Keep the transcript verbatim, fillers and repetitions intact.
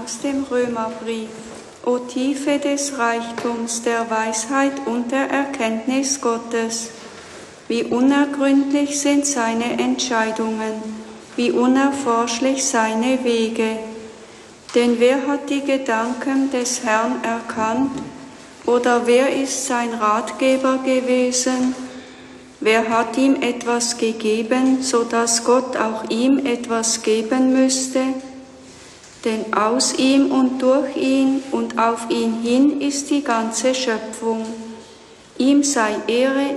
Aus dem Römerbrief. O Tiefe des Reichtums der Weisheit und der Erkenntnis Gottes! Wie unergründlich sind seine Entscheidungen, wie unerforschlich seine Wege. Denn wer hat die Gedanken des Herrn erkannt? Oder wer ist sein Ratgeber gewesen? Wer hat ihm etwas gegeben, so dass Gott auch ihm etwas geben müsste? Denn aus ihm und durch ihn und auf ihn hin ist die ganze Schöpfung. Ihm sei Ehre